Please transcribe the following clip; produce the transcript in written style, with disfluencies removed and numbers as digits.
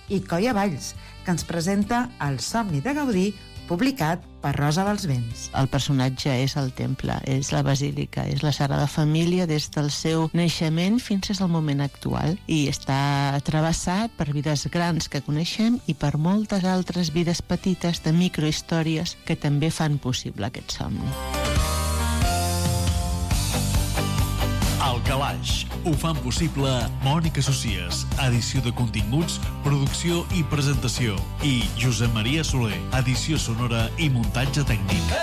i Coia Valls, que ens presenta El somni de Gaudí, publicat per Rosa dels Vents. El personatge és el temple, és la basílica, és la Sagrada Família des del seu naixement fins al moment actual, i està travessat per vides grans que coneixem i per moltes altres vides petites de microhistòries que també fan possible aquest somni. El Calaix. Ho fan possible Mònica Socies, edició de continguts, producció i presentació, i Josep Maria Soler, edició sonora i muntatge tècnic.